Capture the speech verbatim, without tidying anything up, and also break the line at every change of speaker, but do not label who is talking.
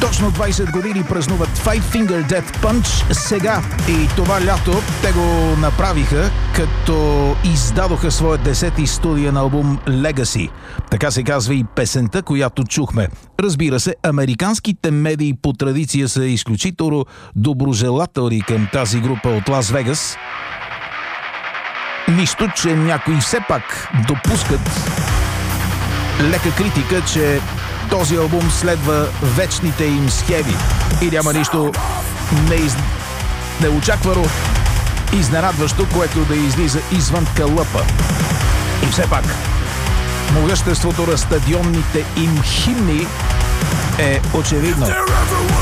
Точно двайсет години празнуват Five Finger Death Punch сега и това лято те го направиха, като издадоха своя десети студиен албум Legacy. Така се казва и песента, която чухме. Разбира се, американските медии по традиция са изключително доброжелателни към тази група от Лас Вегас. Нищо, че някои все пак допускат лека критика, че този албум следва вечните им схеми и няма нищо неиз... неочаквано, изненадващо, което да излиза извън калъпа. И все пак, могъществото на стадионните им химни е очевидно.